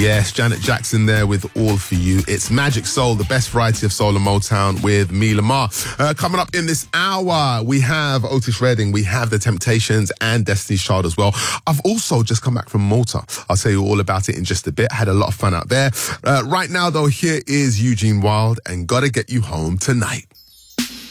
Yes, Janet Jackson there with All For You. It's Magic Soul, the best variety of soul and Motown with me, Lamar. Coming up in this hour, we have Otis Redding, we have The Temptations and Destiny's Child as well. I've also just come back from Malta. I'll tell you all about it in just a bit. I had a lot of fun out there. Right now, though, here is Eugene Wilde and Gotta Get You Home Tonight.